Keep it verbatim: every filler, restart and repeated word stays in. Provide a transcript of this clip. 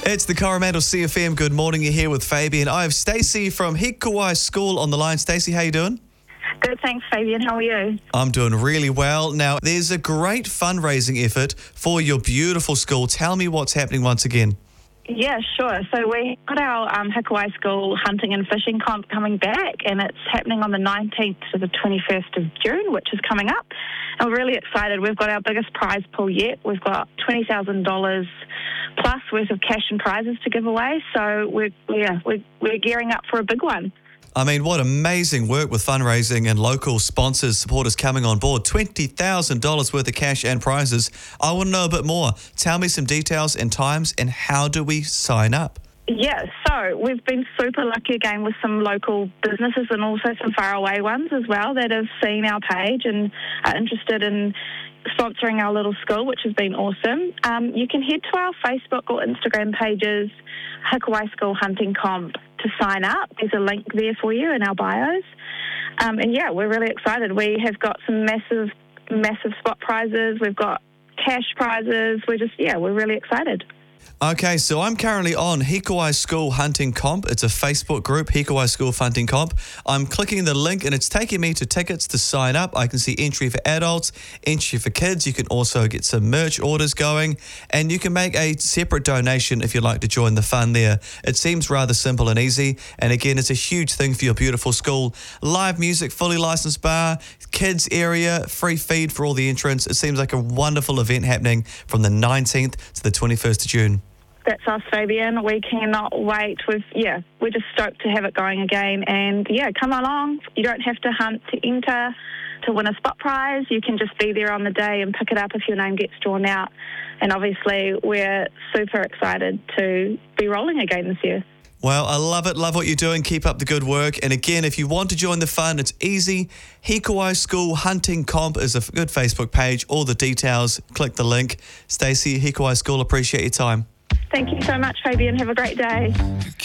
It's the Coromandel C F M. Good morning. You're here with Fabian. I have Stacey from Hikuai School on the line. Stacey, how you doing? Good, thanks, Fabian. How are you? I'm doing really well. Now, there's a great fundraising effort for your beautiful school. Tell me what's happening once again. Yeah, sure. So we got our um, Hikuai School hunting and fishing comp coming back, and it's happening on the nineteenth to the twenty-first of June, which is coming up. And we're really excited. We've got our biggest prize pool yet. We've got twenty thousand dollars plus worth of cash and prizes to give away. So we're yeah we're, we're gearing up for a big one. I mean, what amazing work with fundraising and local sponsors, supporters coming on board. twenty thousand dollars worth of cash and prizes. I want to know a bit more. Tell me some details and times, and how do we sign up? Yeah, so we've been super lucky again with some local businesses and also some faraway ones as well that have seen our page and are interested in sponsoring our little school, which has been awesome. Um, you can head to our Facebook or Instagram pages, Hikuai School Hunting Comp, to sign up. There's a link there for you in our bios. Um, and yeah, we're really excited. We have got some massive, massive spot prizes. We've got cash prizes. We're just, yeah, we're really excited. Okay, so I'm currently on Hikuai School Hunting Comp. It's a Facebook group, Hikuai School Hunting Comp. I'm clicking the link and it's taking me to tickets to sign up. I can see entry for adults, entry for kids. You can also get some merch orders going, and you can make a separate donation if you'd like to join the fun there. It seems rather simple and easy, and again, it's a huge thing for your beautiful school. Live music, fully licensed bar, kids area, free feed for all the entrants. It seems like a wonderful event happening from the nineteenth to the twenty-first of June. That's us, Fabian. We cannot wait. We've, yeah, we're just stoked to have it going again. And, yeah, come along. You don't have to hunt to enter to win a spot prize. You can just be there on the day and pick it up if your name gets drawn out. And, obviously, we're super excited to be rolling again this year. Well, I love it. Love what you're doing. Keep up the good work. And again, if you want to join the fun, it's easy. Hikuai School Hunting Comp is a good Facebook page. All the details, click the link. Stacey, Hikuai School, appreciate your time. Thank you so much, Fabian. Have a great day.